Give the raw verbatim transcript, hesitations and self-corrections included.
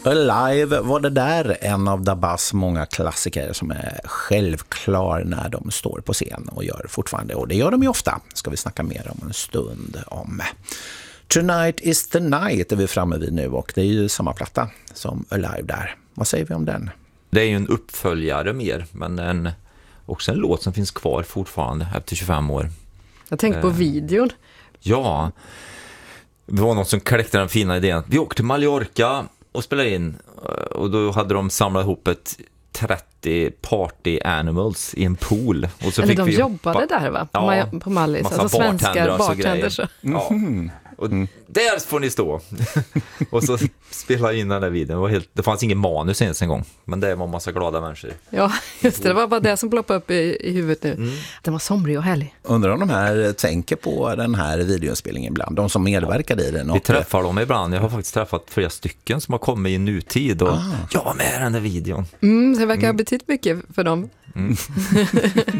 Alive var det där, en av Dabas många klassiker som är självklar när de står på scen och gör fortfarande, och det gör de ju ofta. Ska vi snacka mer om en stund om. Tonight is the night är vi framme vid nu, och det är ju samma platta som Alive där. Vad säger vi om den? Det är ju en uppföljare mer, men en, också en låt som finns kvar fortfarande efter tjugofem år. Jag tänkte på eh, videon. Ja, det var något som kläckte den fina idén. Vi åkte till Mallorca och spelade in, och då hade de samlat ihop ett trettio party animals i en pool. Och så Eller fick de vi jobbade ba- där, va? På, ja, Maja, på Mallis. massa Alltså svenska bartenders och bartenders. grejer. Ja. Och där får ni stå. Och så spelade in den där videon. Det, var helt, det fanns ingen manus ens en gång. Men det var en massa glada människor. Ja, just det. Det var bara det som ploppade upp i, i huvudet nu. Mm. Den var somrig och härlig. Undrar om de här tänker på den här videoinspelningen ibland, de som medverkade i den. Vi Och träffar dem ibland. Jag har faktiskt träffat flera stycken som har kommit i nutid. Och Ah. jag var med i den där videon. Mm, så det verkar ha betytt mycket för dem. Mm.